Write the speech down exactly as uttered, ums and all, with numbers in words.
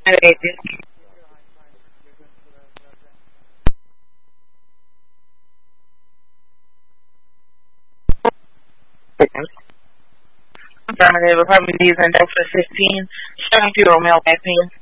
Affirmative. Apartment D is in Delta fifteen. Showing zero male vaccine.